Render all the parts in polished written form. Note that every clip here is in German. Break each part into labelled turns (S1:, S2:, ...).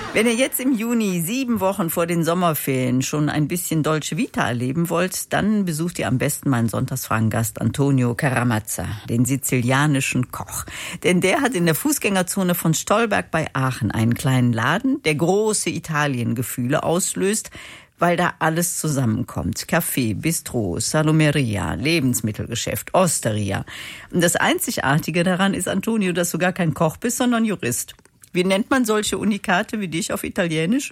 S1: Wenn ihr jetzt im Juni 7 Wochen vor den Sommerferien schon ein bisschen Dolce Vita erleben wollt, dann besucht ihr am besten meinen Sonntagsfragen-Gast Antonio Caramazza, den sizilianischen Koch. Denn der hat in der Fußgängerzone von Stolberg bei Aachen einen kleinen Laden, der große Italiengefühle auslöst, weil da alles zusammenkommt. Café, Bistro, Salumeria, Lebensmittelgeschäft, Osteria. Und das Einzigartige daran ist, Antonio, dass du gar kein Koch bist, sondern Jurist. Wie nennt man solche Unikate wie dich auf Italienisch?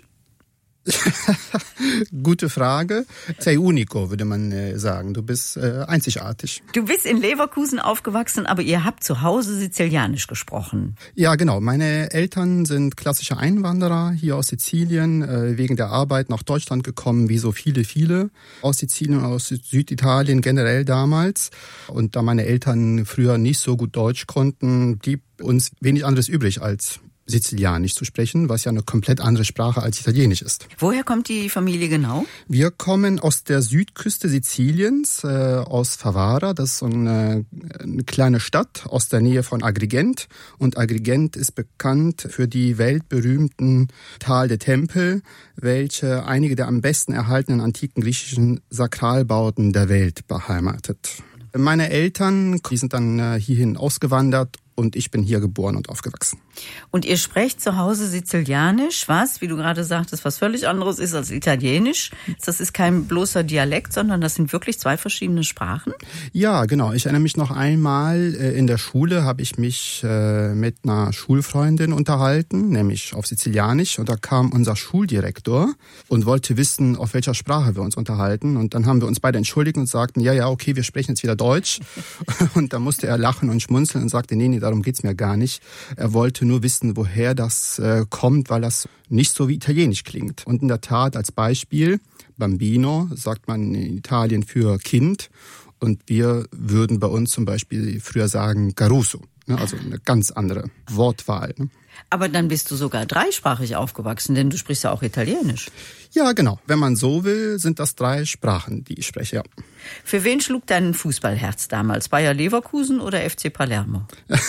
S2: Gute Frage. Sei unico, würde man sagen. Du bist einzigartig.
S1: Du bist in Leverkusen aufgewachsen, aber ihr habt zu Hause Sizilianisch gesprochen.
S2: Ja, genau. Meine Eltern sind klassische Einwanderer hier aus Sizilien, wegen der Arbeit nach Deutschland gekommen, wie so viele aus Sizilien, aus Süditalien generell damals. Und da meine Eltern früher nicht so gut Deutsch konnten, blieb uns wenig anderes übrig als Sizilianisch zu sprechen, was ja eine komplett andere Sprache als Italienisch ist.
S1: Woher kommt die Familie genau?
S2: Wir kommen aus der Südküste Siziliens, aus Favara. Das ist so eine kleine Stadt aus der Nähe von Agrigent. Und Agrigent ist bekannt für die weltberühmten Tal der Tempel, welche einige der am besten erhaltenen antiken griechischen Sakralbauten der Welt beheimatet. Meine Eltern, die sind dann hierhin ausgewandert. Und ich bin hier geboren und aufgewachsen.
S1: Und ihr sprecht zu Hause Sizilianisch, was, wie du gerade sagtest, was völlig anderes ist als Italienisch. Das ist kein bloßer Dialekt, sondern das sind wirklich 2 verschiedene Sprachen?
S2: Ja, genau. Ich erinnere mich noch einmal, in der Schule habe ich mich mit einer Schulfreundin unterhalten, nämlich auf Sizilianisch. Und da kam unser Schuldirektor und wollte wissen, auf welcher Sprache wir uns unterhalten. Und dann haben wir uns beide entschuldigt und sagten, ja, okay, wir sprechen jetzt wieder Deutsch. Und da musste er lachen und schmunzeln und sagte, nee, darum geht's mir gar nicht. Er wollte nur wissen, woher das kommt, weil das nicht so wie Italienisch klingt. Und in der Tat, als Beispiel, Bambino sagt man in Italien für Kind. Und wir würden bei uns zum Beispiel früher sagen Caruso. Also eine ganz andere Wortwahl.
S1: Aber dann bist du sogar dreisprachig aufgewachsen, denn du sprichst ja auch Italienisch.
S2: Ja, genau. Wenn man so will, sind das 3 Sprachen, die ich spreche, ja.
S1: Für wen schlug dein Fußballherz damals? Bayer Leverkusen oder FC Palermo?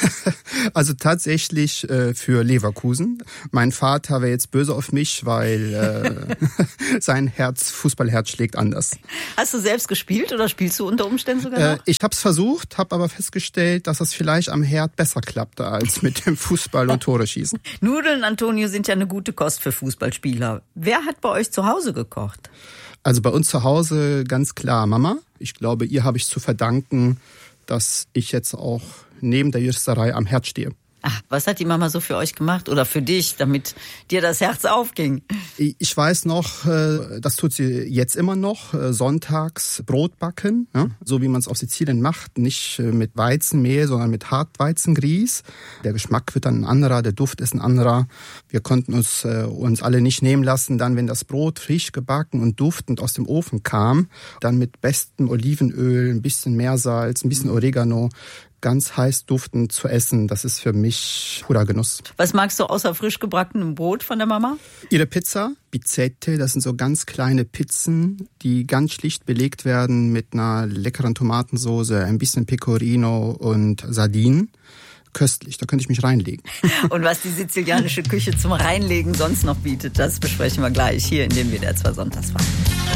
S2: Also tatsächlich für Leverkusen. Mein Vater wäre jetzt böse auf mich, weil sein Fußballherz schlägt anders.
S1: Hast du selbst gespielt oder spielst du unter Umständen sogar noch?
S2: Ich habe es versucht, habe aber festgestellt, dass es vielleicht am Herd besser klappte als mit dem Fußball und Tore schießen.
S1: Nudeln, Antonio, sind ja eine gute Kost für Fußballspieler. Wer hat bei euch zu Hause gekocht?
S2: Also bei uns zu Hause ganz klar Mama. Ich glaube, ihr habe ich zu verdanken, dass ich jetzt auch neben der Juristerei am Herd stehe.
S1: Ach, was hat die Mama so für euch gemacht oder für dich, damit dir das Herz aufging?
S2: Ich weiß noch, das tut sie jetzt immer noch, sonntags Brot backen, ja? So wie man es auf Sizilien macht, nicht mit Weizenmehl, sondern mit Hartweizengrieß. Der Geschmack wird dann ein anderer, der Duft ist ein anderer. Wir konnten uns alle nicht nehmen lassen, dann wenn das Brot frisch gebacken und duftend aus dem Ofen kam, dann mit bestem Olivenöl, ein bisschen Meersalz, ein bisschen Oregano, ganz heiß duftend zu essen, das ist für mich purer Genuss.
S1: Was magst du außer frisch gebackenem Brot von der Mama?
S2: Ihre Pizza, Pizzette, das sind so ganz kleine Pizzen, die ganz schlicht belegt werden mit einer leckeren Tomatensoße, ein bisschen Pecorino und Sardinen. Köstlich, da könnte ich mich reinlegen.
S1: Und was die sizilianische Küche zum Reinlegen sonst noch bietet, das besprechen wir gleich hier in den WDR 2 Sonntagsfragen.